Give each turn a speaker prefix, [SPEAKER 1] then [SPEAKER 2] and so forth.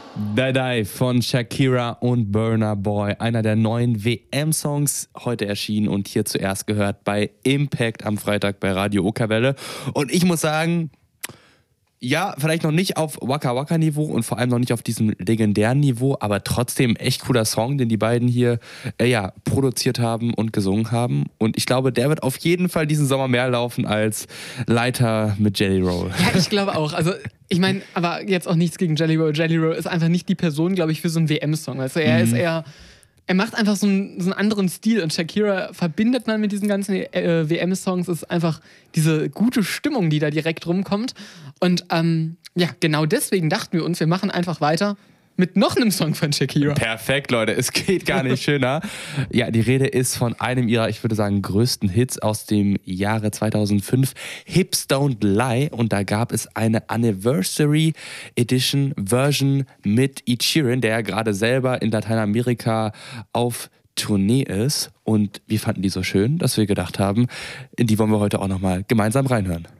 [SPEAKER 1] Die Die von Shakira und Burna Boy, einer der neuen WM-Songs, heute erschienen und hier zuerst gehört bei Impact am Freitag bei Radio Okerwelle. Und ich muss sagen, ja, vielleicht noch nicht auf Waka Waka Niveau und vor allem noch nicht auf diesem legendären Niveau, aber trotzdem echt cooler Song, den die beiden hier produziert haben und gesungen haben. Und ich glaube, der wird auf jeden Fall diesen Sommer mehr laufen als Leiter mit Jelly Roll.
[SPEAKER 2] Ja, ich glaube auch. Also ich meine, aber jetzt auch nichts gegen Jelly Roll. Jelly Roll ist einfach nicht die Person, glaube ich, für so einen WM-Song. Also er macht einfach so einen anderen Stil und Shakira verbindet man mit diesen ganzen WM-Songs. Es ist einfach diese gute Stimmung, die da direkt rumkommt. Und genau deswegen dachten wir uns, wir machen einfach weiter mit noch einem Song von Shakira.
[SPEAKER 1] Perfekt, Leute, es geht gar nicht schöner. Ja, die Rede ist von einem ihrer, ich würde sagen, größten Hits aus dem Jahre 2005, Hips Don't Lie. Und da gab es eine Anniversary Edition Version mit Ed Sheeran, der ja gerade selber in Lateinamerika auf Tournee ist. Und wir fanden die so schön, dass wir gedacht haben, in die wollen wir heute auch nochmal gemeinsam reinhören.